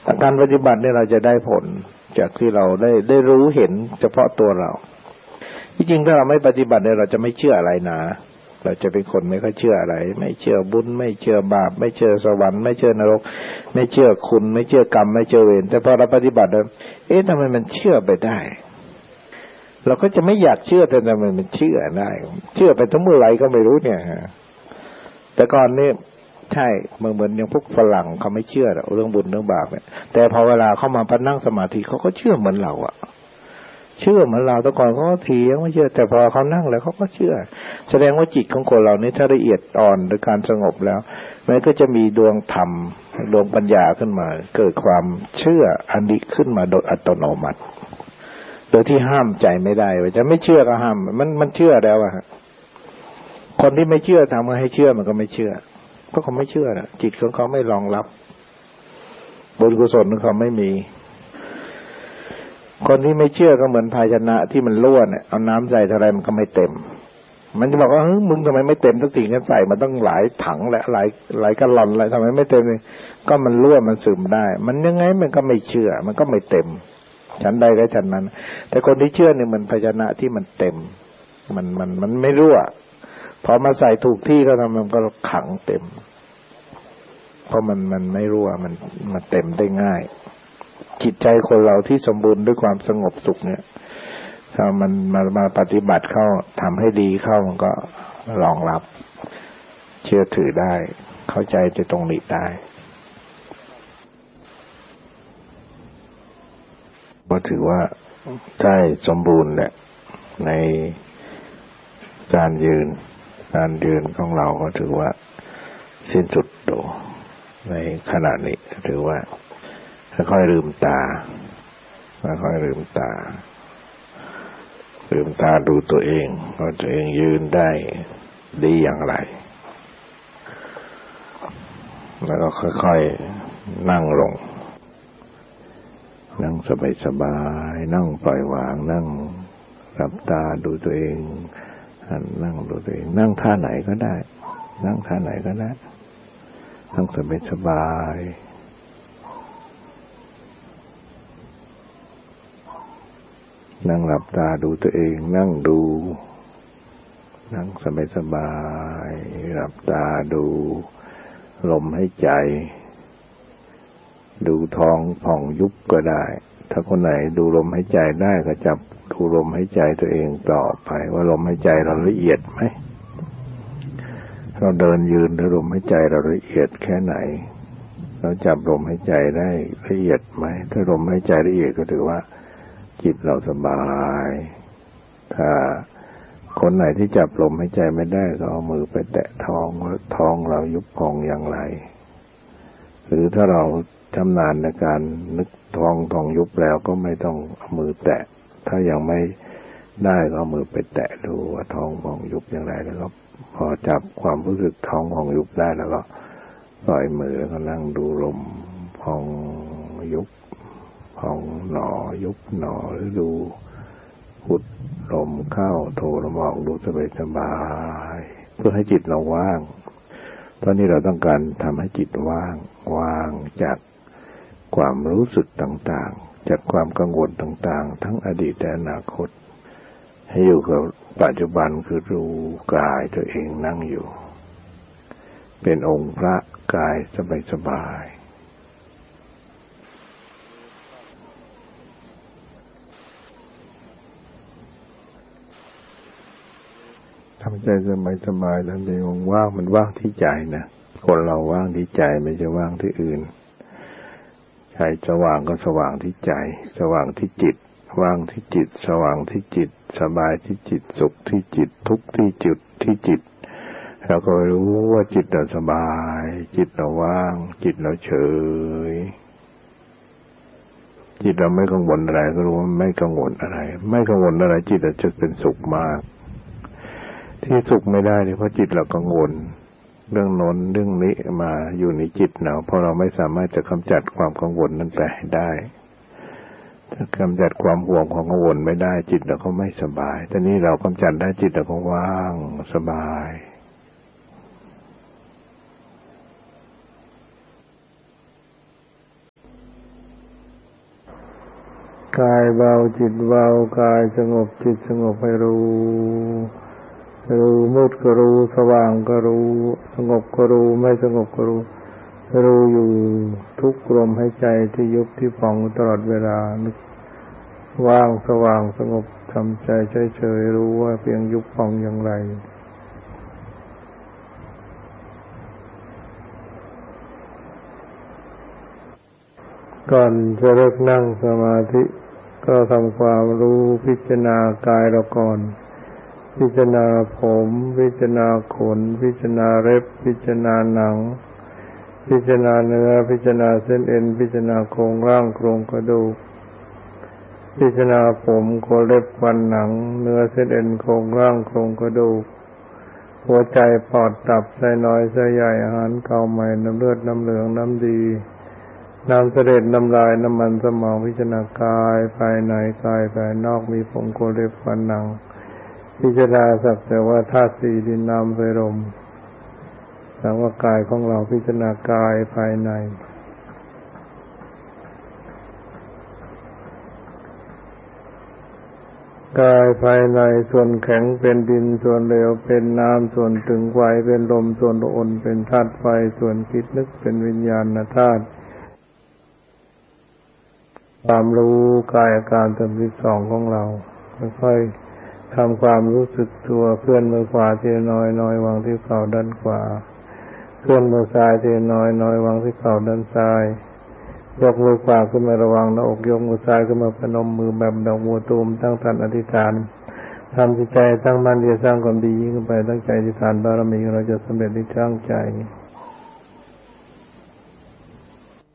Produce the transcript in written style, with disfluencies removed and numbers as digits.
การปฏิบัติเนี่ยเราจะได้ผลจากที่เราได้รู้เห็นเฉพาะตัวเราที่จริงถ้าเราไม่ปฏิบัติเนี่ยเราจะไม่เชื่ออะไรนะเราจะเป็นคนไม่ค่อยเชื่ออะไรไม่เชื่อบุญไม่เชื่อบาปไม่เชื่อสวรรค์ไม่เชื่อนรกไม่เชื่อคุณไม่เชื่อกรรมไม่เชื่อเวรแต่พอเราปฏิบัติแล้วทำไมมันเชื่อไปได้เราก็จะไม่อยากเชื่อแต่ทำไมมันเชื่อได้เชื่อไปทั้งเมื่อไรก็ไม่รู้เนี่ยแต่ก่อนนี่ใช่เหมือนอย่างพวกฝรั่งเขาไม่เชื่อเรื่องบุญเรื่องบาปเนี่ยแต่พอเวลาเข้ามาพักนั่งสมาธิเขาก็เชื่อเหมือนเราอะเชื่อเหมือนเราแต่ก่อนเขาก็เถียงไม่เชื่อแต่พอเขานั่งแล้วเขาก็เชื่อแสดงว่าจิตของคนเรานี่ถ้าละเอียดอ่อนโดยการสงบแล้วมันก็จะมีดวงธรรมดวงปัญญาขึ้นมาเกิดความเชื่ออันนี้ขึ้นมาโดยอัตโนมัติโดยที่ห้ามใจไม่ได้ว่าจะไม่เชื่อก็ห้ามมันเชื่อแล้วอะคนที่ไม่เชื่อทำให้เชื่อมันก็ไม่เชื่อเพราะเขาไม่เชื่อนะจิตของเขาไม่รองรับบุญกุศลของเขาไม่มีคนที่ไม่เชื่อก็เหมือนภาชนะที่มันรั่วเนี่ยเอาน้ำใส่เท่าไรมันก็ไม่เต็มมันจะบอกว่ามึงทำไมไม่เต็มสักทีกันใส่มันต้องหลายถังและหลายกะลอนอะไรทำไมไม่เต็มเลยก็มันรั่วมันซึมได้มันยังไงมันก็ไม่เชื่อมันก็ไม่เต็มชั้นใดก็ชั้นนั้นแต่คนที่เชื่อเนี่ยมันภาชนะที่มันเต็มมันไม่รั่วพอมาใส่ถูกที่แล้วมันก็ขังเต็มเพราะมันไม่รั่วมันเต็มได้ง่ายจิตใจคนเราที่สมบูรณ์ด้วยความสงบสุขเนี่ยถ้ามันมาปฏิบัติเข้าทำให้ดีเข้ามันก็รองรับเชื่อถือได้เข้าใจจะตรงนี้ได้ก็ถือว่าได้สมบูรณ์แหละในการยืนของเราก็ถือว่าสิ้นสุดตัวในขณะนี้ถือว่าค่อยๆลืมตาลืมตาดูตัวเองว่าตัวเองยืนได้ดีอย่างไรแล้วก็ค่อยๆนั่งลงนั่งสบายๆนั่งปล่อยวางนั่งหลับตาดูตัวเองนั่งดูตัวเองนั่งท่าไหนก็ได้นั่งสบายนั่งหลับตาดูตัวเองนั่งสบายหลับตาดูลมหายใจดูท้องผ่องยุบก็ได้ถ้าคนไหนดูลมหายใจได้ก็จับดูลมหายใจตัวเองต่อไปว่าลมหายใจเราละเอียดไหมเราเดินยืนแล้วลมหายใจเราละเอียดแค่ไหนเราจับลมหายใจได้ละเอียดไหมถ้าลมหายใจละเอียดก็ถือว่าจิตเราสบายถ้าคนไหนที่จับลมหายใจไม่ได้ก็เอามือไปแตะท้องเรายุบพองอย่างไรหรือถ้าเราชำนาญในการนึกท้องยุบแล้วก็ไม่ต้องเอามือแตะถ้ายังไม่ได้ก็เอามือไปแตะดูว่าท้องพองยุบอย่างไรแล้วก็พอจับความรู้สึกท้องพองยุบได้แล้วก็ปล่อยมือแล้วก็นั่งดูลมพองยุบพองหนอยุบหนอหรือดูพุทลมเข้าโทลมออกดูสบายเพื่อให้จิตเราว่างตอนนี้เราต้องการทำให้จิตว่างจากความรู้สึกต่างๆจากความกังวลต่างๆทั้งอดีตและอนาคตให้อยู่กับปัจจุบันคือรู้กายตัวเองนั่งอยู่เป็นองค์พระกายสบายทำใจสบายทำใจว่างมันว่างที่ใจนะคนเราว่างที่ใจไม่ใช่ว่างที่อื่นใจสว่างก็สว่างที่ใจสว่างที่จิตว่างที่จิตสว่างที่จิตสบายที่จิตสุขที่จิตทุกข์ที่จิตเราก็รู้ว่าจิตเราสบายจิตเราว่างจิตเราเฉยจิตเราไม่กังวลอะไรก็รู้ว่าไม่กังวลอะไรจิตเราจะเป็นสุขมากที่สุขไม่ได้เนี่ยเพราะจิตเรากังวลเรื่องโน้นเรื่องนี้มาอยู่ในจิตเราเพราะเราไม่สามารถจะกำจัดความกังวลนั้นไปได้ถ้ากำจัดความห่วงของกังวลไม่ได้จิตเราก็ไม่สบายแต่นี้เรากำจัดได้จิตเราก็ว่างสบายกายเบาจิตเบากายสงบจิตสงบให้รู้มืดก็รู้สว่างก็รู้สงบก็รู้ไม่สงบก็รู้อยู่ทุกลมหายใจที่ยุบที่พองตลอดเวลานึกว่างสว่างสงบทำใจเฉยๆรู้ว่าเพียงยุบพองอย่างไรก่อนจะเลิกนั่งสมาธิก็ทำความรู้พิจารณากายเราก่อนพิจารณาผมพิจารณาขนพิจารณาเล็บพิจารณาหนังพิจารณาเนื้อพิจารณาเส้นเอ็นพิจารณาโครงร่างโครงกระดูกพิจารณาผมขนเล็บฟันหนังเนื้อเส้นเอ็นโครงร่างโครงกระดูกหัวใจปอดตับไส้น้อยไส้ใหญ่อาหารเก่าใหม่น้ำเลือดน้ำเหลืองน้ำดีน้ำเสด็จน้ำลายน้ำมันสมองพิจารณากายภายในกายภายนอกมีผมขนเล็บฟันหนังพิจารณาสักแต่ว่าธาตุสี่ดินน้ำไฟลมสังว่ากายของเราพิจารณากายภายในกายภายในส่วนแข็งเป็นดินส่วนเหลวเป็นน้ำส่วนถึงไฟเป็นลมส่วนอุ่นเป็นธาตุไฟส่วนคิดนึกเป็นวิญญาณธาตุความรู้กายอาการ32ของเราค่อยๆทำความรู้สึกตัวเคลื่อนมือขวาทีน้อยๆวางที่เข่าด้านขวาเคลื่อนมือซ้ายทีน้อยๆวางที่เข่าด้านซ้ายยกมือขวาขึ้นมาระวังหน้าอกยกมือซ้ายขึ้นมาพนมมือแบบดอกบัวตูมตั้งทันอธิษฐานทำจิตใจตั้งมั่นที่จะสร้างความดียิ่งขึ้นไปตั้งใจอธิษฐานบารมีเราจะสำเร็จในตั้งใจ